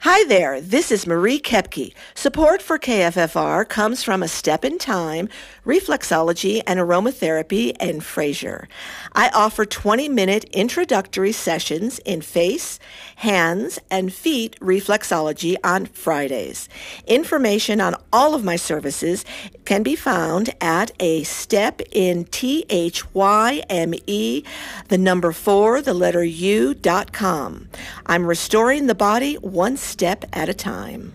Hi there, this is Marie Kepke. Support for KFFR comes from A Step in Time, Reflexology and Aromatherapy in Fraser. I offer 20-minute introductory sessions in face, hands, and feet reflexology on Fridays. Information on all of my services can be found at A Step in THYME, the number 4, the letter U.com. I'm restoring the body one step at a time.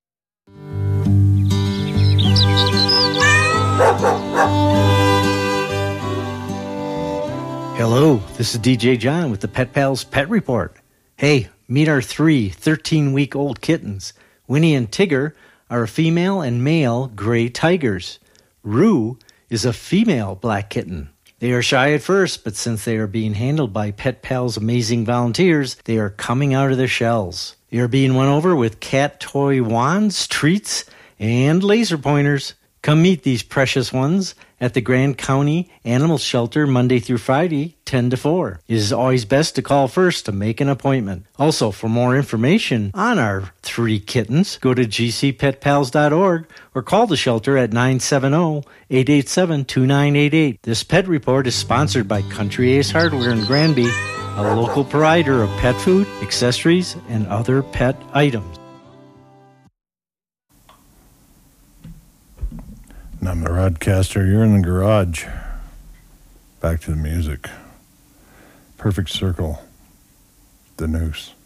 Hello, this is DJ John with the Pet Pals Pet Report. Hey, meet our 3 13-week-old kittens. Winnie and Tigger are a female and male gray tigers. Rue is a female black kitten. They are shy at first, but since they are being handled by Pet Pals' amazing volunteers, they are coming out of their shells. They are being won over with cat toy wands, treats, and laser pointers. Come meet these precious ones at the Grand County Animal Shelter Monday through Friday, 10 to 4. It is always best to call first to make an appointment. Also, for more information on our 3 kittens, go to gcpetpals.org or call the shelter at 970-887-2988. This pet report is sponsored by Country Ace Hardware in Granby, a local provider of pet food, accessories, and other pet items. And I'm the Rodcaster. You're in the garage. Back to the music. Perfect Circle. The Noose.